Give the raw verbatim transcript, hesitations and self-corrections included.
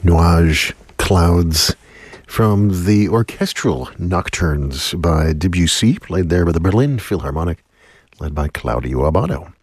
Nuages, Clouds, from the Orchestral Nocturnes by Debussy, played there by the Berlin Philharmonic, led by Claudio Abbado.